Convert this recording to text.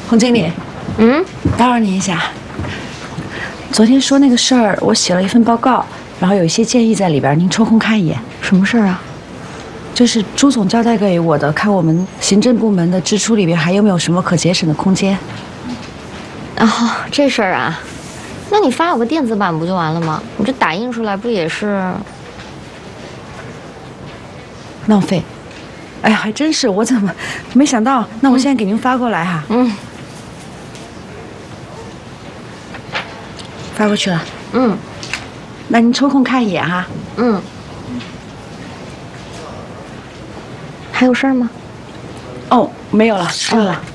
洪经理，打扰您一下。昨天说那个事儿，我写了一份报告，然后有一些建议在里边，您抽空看一眼。 什么事儿啊？ 就是朱总交代给我的，看我们行政部门的支出里边还有没有什么可节省的空间。 哦，这事儿啊，那你发有个电子版不就完了吗？你这打印出来不也是浪费？哎呀，还真是，我怎么没想到？那我现在给您发过来哈。发过去了。那您抽空看一眼哈。 还有事儿吗？ 哦，没有了，够了。